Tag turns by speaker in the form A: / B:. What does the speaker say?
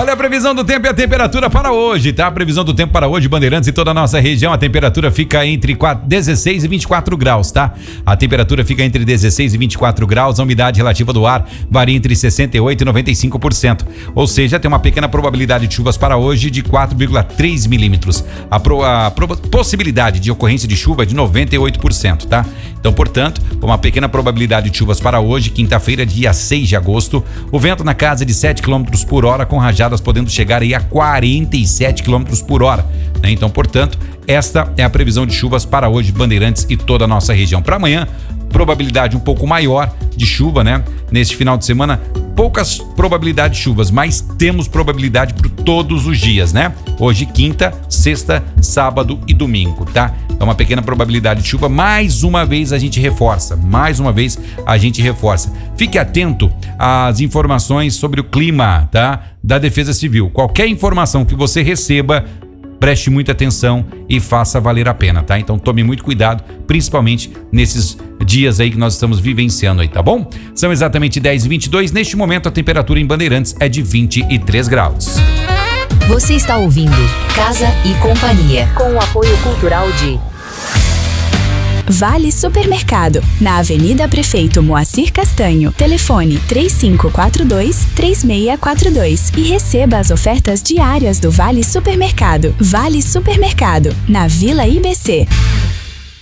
A: Olha a previsão do tempo e a temperatura para hoje, tá? A previsão do tempo para hoje, Bandeirantes e toda a nossa região, a temperatura fica entre 16 e 24 graus, tá? A temperatura fica entre 16 e 24 graus, a umidade relativa do ar varia entre 68 e 95%. Ou seja, tem uma pequena probabilidade de chuvas para hoje de 4,3 milímetros. A possibilidade de ocorrência de chuva é de 98%, tá? Então, portanto, uma pequena probabilidade de chuvas para hoje, quinta-feira, dia 6 de agosto. O vento na casa de 7 km por hora, com rajadas podendo chegar aí a 47 km por hora, né? Então, portanto, esta é a previsão de chuvas para hoje, Bandeirantes e toda a nossa região. Para amanhã, probabilidade um pouco maior de chuva, né? Neste final de semana, poucas probabilidades de chuvas, mas temos probabilidade por todos os dias, né? Hoje, quinta, sexta, sábado e domingo, tá? É uma pequena probabilidade de chuva. Mais uma vez a gente reforça. Fique atento às informações sobre o clima, tá? Da Defesa Civil. Qualquer informação que você receba, preste muita atenção e faça valer a pena, tá? Então tome muito cuidado, principalmente nesses dias aí que nós estamos vivenciando aí, tá bom? São exatamente 10h22. Neste momento a temperatura em Bandeirantes é de 23 graus.
B: Você está ouvindo Casa e Companhia, com o apoio cultural de
C: Vale Supermercado, na Avenida Prefeito Moacir Castanho. Telefone 3542-3642 e receba as ofertas diárias do Vale Supermercado. Vale Supermercado, na Vila IBC.